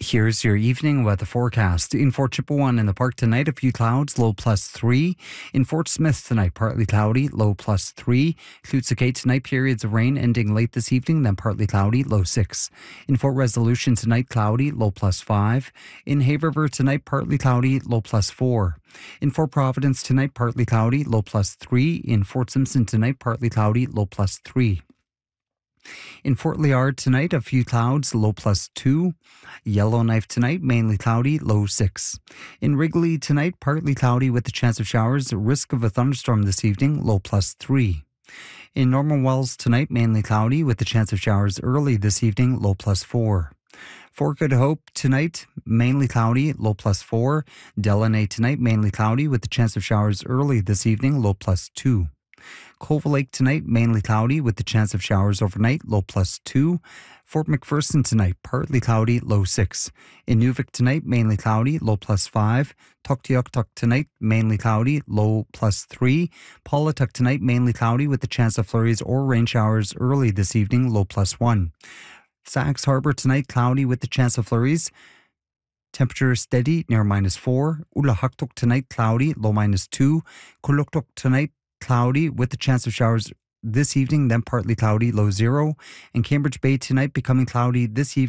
Here's your evening weather forecast. In Fort Chipewyan in the park tonight, a few clouds, low +3. In Fort Smith tonight, partly cloudy, low +3. Llutskay tonight, periods of rain ending late this evening, then partly cloudy, low 6. In Fort Resolution tonight, cloudy, low +5. In Hay River tonight, partly cloudy, low +4. In Fort Providence tonight, partly cloudy, low +3. In Fort Simpson tonight, partly cloudy, low +3. In Fort Liard tonight, a few clouds, low +2. Yellowknife tonight, mainly cloudy, low 6. In Wrigley tonight, partly cloudy with the chance of showers, risk of a thunderstorm this evening, low +3. In Norman Wells tonight, mainly cloudy with the chance of showers early this evening, low +4. Fort Good Hope tonight, mainly cloudy, low +4. Delaney tonight, mainly cloudy with the chance of showers early this evening, low +2. Cove Lake tonight, mainly cloudy with the chance of showers overnight, low +2. Fort McPherson tonight, partly cloudy, low 6. In Nuvik tonight, mainly cloudy, low +5. Tuktoyaktuk tonight, mainly cloudy, low +3. Paulatuck tonight, mainly cloudy with the chance of flurries or rain showers early this evening, low +1. Sachs Harbor tonight, cloudy with the chance of flurries. Temperature steady near -4. Ulahaktuk tonight, cloudy, low -2. Kuluktuk tonight, cloudy with the chance of showers this evening, then partly cloudy, low 0. And Cambridge Bay tonight becoming cloudy this evening.